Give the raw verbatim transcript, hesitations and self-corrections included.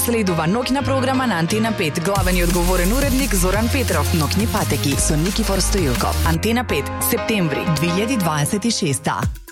следува ноќна програма на Антена пет. Главен и одговорен уредник Зоран Петров. Ноќни патеки со Никифор Стоилков. Антена пет, септември две илјади дваесет и шеста.